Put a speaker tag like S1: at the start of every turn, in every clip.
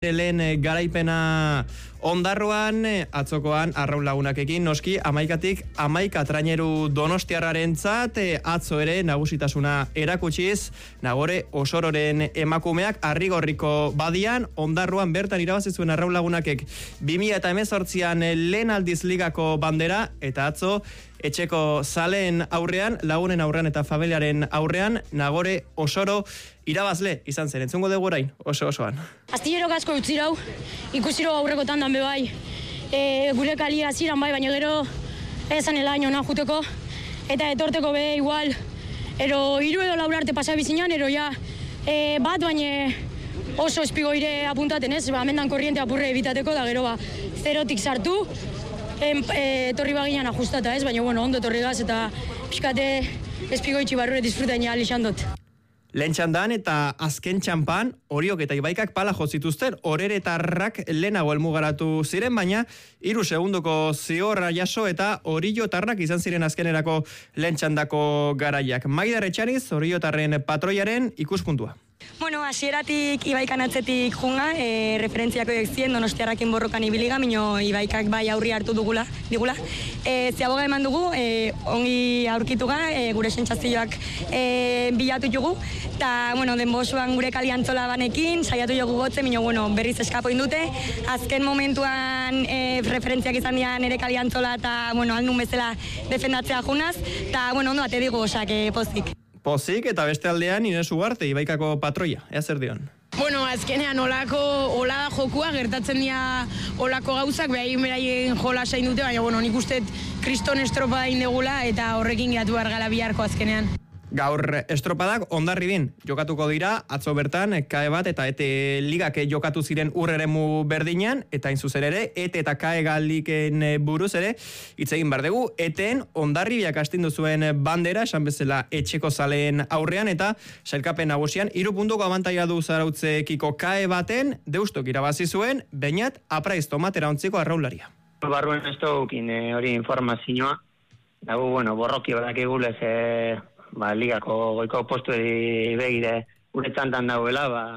S1: Lehen garaipena Ondarroan, atzokoan Arraun Lagunakekin noski 11 traineru donostiarrarentzat atzo ere nagusitasuna erakutsiz Nagore Osororen emakumeak Arrigorriko badian Ondarroan bertan irabazi zuen Arraun Lagunakek 2018an lehen aldiz ligako bandera eta atzo etxeko zaleen aurrean, lagunen aurrean eta familiaren aurrean Nagore Osoro irabazle izan zen. Entzungo dugu orain, osoan.
S2: Astillero asko utzirau, ikusiro aurrekotan dan bai. Gure kalia ziran bai, baina gero ezan elaino juteko eta etorteko be igual. Ero 3 edo 4 arte pasa bizinan, ero ja bat baina oso espigoire apuntaten ez, amendan korriente apurre ebitateko da gero zerotik sartu. Etorri baginan ajustata ez, baina ondo etorri gaz eta pixkate espigoitxi barrure disfrutain ja alixan dut.
S1: Lehen txandan eta azken txampan, Oriok eta Ibaikak pala jozituzten, Oreretarrak lehenago helmugaratu ziren, baina 3 segundoko zigorra jaso eta Oriotarrak izan ziren azkenerako lehen txandako garaiak. Maidar Etxaniz, Oriotarren patroiaren ikuspuntua.
S3: Bueno, hasieratik Ibaikan atzetik junga, referentziako zien Donostiarrakin borrokan ibiliga, mino Ibaikak bai aurri hartu digula. Ziaboga eman dugu, ongi aurkituga, gure sentsazioak bilatu jugu, eta, denbosuan gure kaliantzola banekin, saiatu jogu gotze, mino, berriz eskapo indute, azken momentuan referentziak izan dian ere kaliantzola, eta, aldun bezala defendatzea junaz, eta, ondo bate digu, osak, pozik.
S1: Pozik eta beste aldean Ines Ugarte, Ibaikako patroia. Ea zer dion?
S4: Azkenean ola da jokua, gertatzen dira olako gauzak, behaien beraien jola sain dute, baina nik uste kriston estropada indegula eta horrekin geratu argala biharko azkenean.
S1: Gaur estropadak Hondarribin jokatuko dira, atzo bertan KAE bat eta ETE ligak jokatu ziren urreremu berdinean, eta inzuzer ere, ETE eta KAE galiken buruz ere, hitz egin behar dugu, ETEen Hondarribiak astindu zuen bandera, esan bezala etxeko zaleen aurrean, eta sailkapen nagusian, 3 puntuko abantaila du zarautzekiko KAE baten, deustok irabazi zuen, bainat apraiz tomatera ontziko arraularia.
S5: Barruen ez dukin hori informazioa, dago, borroki badak egulez, ligako goiko postu begire gure txantan dauela,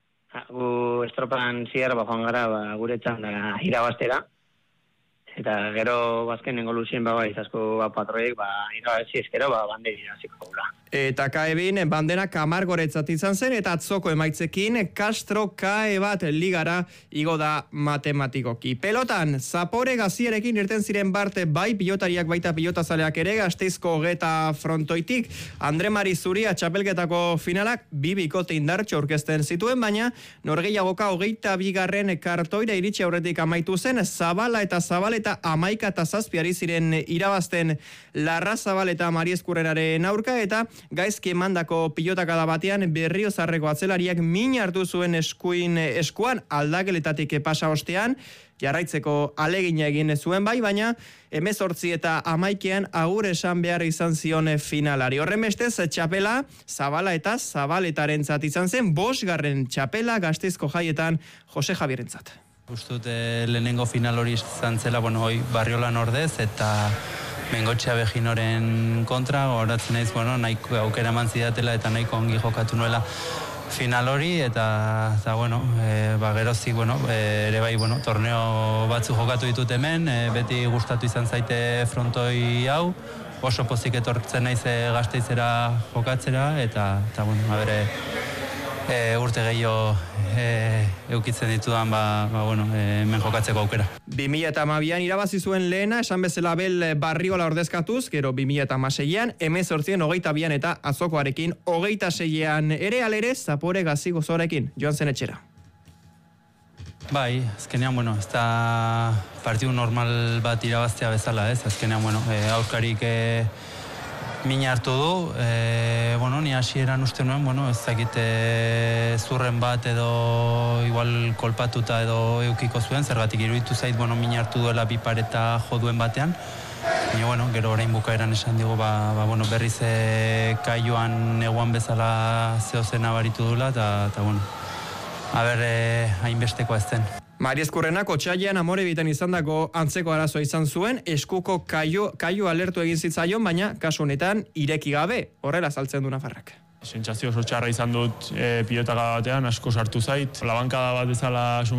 S5: gu estropan ziar joan gara gure txantara irabaztera. Eta gero bazkenengo luzien izazko patroiek irabazi ezkero banderi iraziko gula.
S1: Eta KAE-bin bandera Kamargoretzat izan zen, eta atzoko emaitzekin Castro KAE bat ligara igo da matematikoki. Pelotan, Zapore Gazierekin irten ziren barte bai pilotariak baita pilotazaleak ere, Gasteizko geta frontoitik, Andre Mari Zuria txapelketako finalak 2 bikote indartxo aurkezten zituen, baina norgehiagoka 22. kartoira iritsi aurretik amaitu zen, Zabala eta Zabaleta 11 eta 7 ziren irabazten Larra Zabaleta Mari Eskurrenaren aurka, eta gaizki emandako pilotakada batean Berriozarreko atzelariak min hartu zuen eskuan aldageletatik pasa ostean, jarraitzeko alegina egin zuen baina 18 eta 11 agur esan behar izan zion finalari. Horren bestez, txapela Zabala eta Zabaletarentzat izan zen, 5. txapela Gasteizko jaietan Jose Javierentzat.
S6: Ustut lehenengo final hori izan zela, hoi Barriolan ordez, eta Mengotxea Beginoren kontra, horatzen naiz, nahiko aukera eman zidatela eta nahiko ongi jokatu nuela final hori, eta gerozik, ere bai, torneo batzu jokatu ditut hemen, beti gustatu izan zaite frontoi hau, oso pozik etortzen naiz Gasteizera jokatzera, eta urte gehiago eukitzen ditudan hemen jokatzeko aukera.
S1: 2012an irabazi zuen lehena, esan bezala Bel Barriola ordezkatuz, gero 2016an, 18an 22an eta azokoarekin 26an ere alere Zapore Gazigozorekin, joan zen etxera.
S6: Bai, azkenean, ez da partidu normal bat irabaztea bezala, ez? Azkenean, aurkarik mina hartu du, ni hasieran uste nuen, ez dakit zurren bat edo igual kolpatuta edo eukiko zuen, zergatik iruditu zait, mina hartu duela bi pareta jo duen batean, baina, gero orain bukaeran esan digu, berriz kaioan eguan bezala zehozen abaritu dula, eta hainbestekoa ez zen.
S1: Mari Eskurrenak otsailean Amorebitan izandako antzeko arazoa izan zuen, eskuko kaio alertu egin zitzaion, baina kasu honetan ireki gabe, horrela azaltzen du Nafarrak.
S7: Sentsazio oso txarra izan dut pilotaka batean, asko sartu zait. Labankada bat bezala